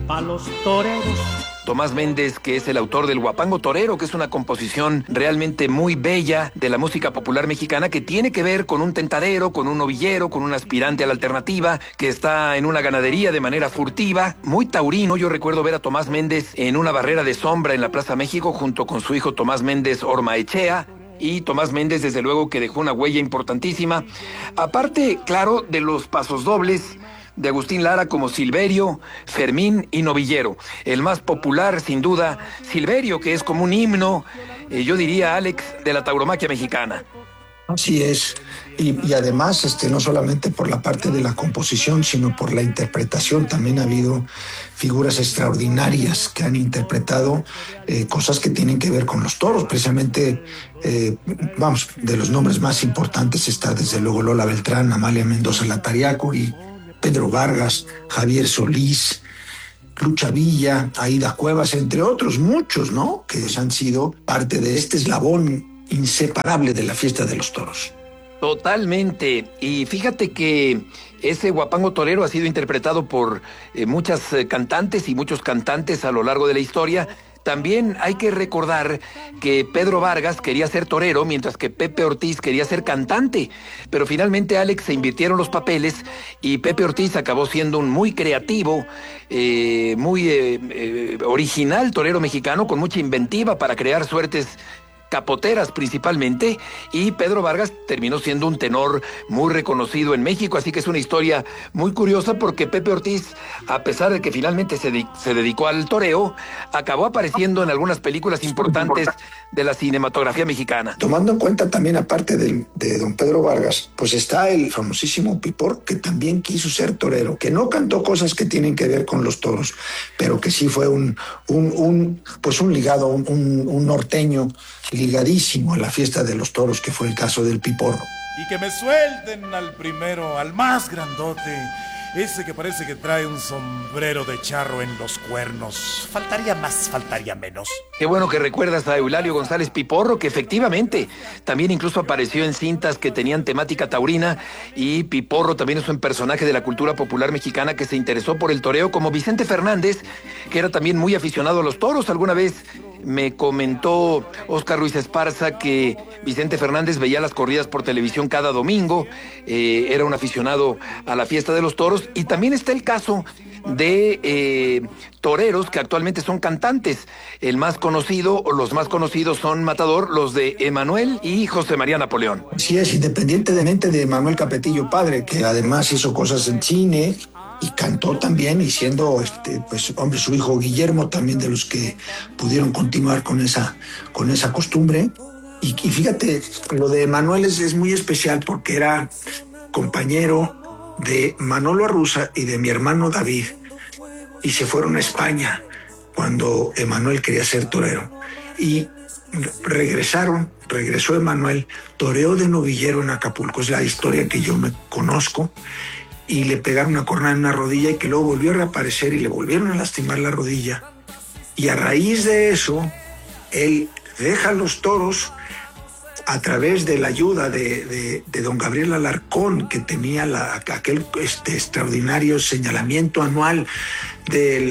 pa' los toreros. Tomás Méndez, que es el autor del Huapango Torero, que es una composición realmente muy bella de la música popular mexicana, que tiene que ver con un tentadero, con un novillero, con un aspirante a la alternativa, que está en una ganadería de manera furtiva, muy taurino. Yo recuerdo ver a Tomás Méndez en una barrera de sombra en la Plaza México, junto con su hijo Tomás Méndez Ormaechea, y Tomás Méndez, desde luego, que dejó una huella importantísima. Aparte, claro, de los pasodobles de Agustín Lara como Silverio, Fermín y Novillero. El más popular, sin duda, Silverio, que es como un himno, yo diría, Alex, de la tauromaquia mexicana. Así es. Y además, no solamente por la parte de la composición, sino por la interpretación. También ha habido figuras extraordinarias que han interpretado cosas que tienen que ver con los toros. Precisamente, de los nombres más importantes está desde luego Lola Beltrán, Amalia Mendoza Latariaco y Pedro Vargas, Javier Solís, Lucha Villa, Aida Cuevas, entre otros muchos, ¿no?, que han sido parte de este eslabón inseparable de la fiesta de los toros. Totalmente. Y fíjate que ese Huapango Torero ha sido interpretado por muchas cantantes y muchos cantantes a lo largo de la historia. También hay que recordar que Pedro Vargas quería ser torero, mientras que Pepe Ortiz quería ser cantante. Pero finalmente, Alex, se invirtieron los papeles y Pepe Ortiz acabó siendo un muy creativo, muy original torero mexicano, con mucha inventiva para crear suertes capoteras principalmente, y Pedro Vargas terminó siendo un tenor muy reconocido en México. Así que es una historia muy curiosa, porque Pepe Ortiz, a pesar de que finalmente se dedicó al toreo, acabó apareciendo en algunas películas importantes de la cinematografía mexicana. Tomando en cuenta también, aparte de don Pedro Vargas, pues está el famosísimo Pipor, que también quiso ser torero, que no cantó cosas que tienen que ver con los toros, pero que sí fue un ligado, un norteño ligadísimo a la fiesta de los toros, que fue el caso del Piporro. Y que me suelten al primero, al más grandote, ese que parece que trae un sombrero de charro en los cuernos. Faltaría más, faltaría menos. Qué bueno que recuerdas a Eulalio González Piporro, que efectivamente también incluso apareció en cintas que tenían temática taurina, y Piporro también es un personaje de la cultura popular mexicana que se interesó por el toreo, como Vicente Fernández, que era también muy aficionado a los toros. Alguna vez me comentó Óscar Ruiz Esparza que Vicente Fernández veía las corridas por televisión cada domingo, era un aficionado a la fiesta de los toros. Y también está el caso de toreros que actualmente son cantantes. El más conocido, o los más conocidos, son Matador, los de Emanuel y José María Napoleón. Así es, independientemente de Manuel Capetillo padre, que además hizo cosas en cine y cantó también, y siendo su hijo Guillermo también de los que pudieron continuar con esa costumbre. Y fíjate, lo de Manuel es muy especial, porque era compañero de Manolo Arruza y de mi hermano David, y se fueron a España cuando Emanuel quería ser torero, y regresó Emanuel, toreó de novillero en Acapulco, es la historia que yo me conozco, y le pegaron una cornada en una rodilla, y que luego volvió a reaparecer y le volvieron a lastimar la rodilla, y a raíz de eso él deja los toros a través de la ayuda de don Gabriel Alarcón, que tenía aquel extraordinario señalamiento anual de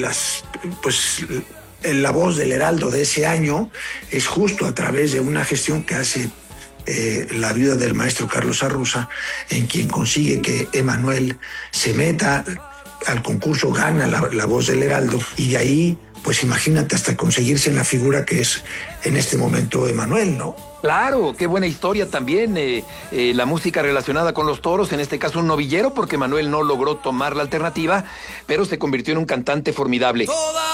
la voz del Heraldo de ese año. Es justo a través de una gestión que hace la viuda del maestro Carlos Arruza, en quien consigue que Emanuel se meta al concurso, gana la voz del Heraldo, y de ahí, pues imagínate, hasta conseguirse en la figura que es en este momento Emanuel, ¿no? Claro, qué buena historia también, la música relacionada con los toros, en este caso un novillero, porque Manuel no logró tomar la alternativa, pero se convirtió en un cantante formidable.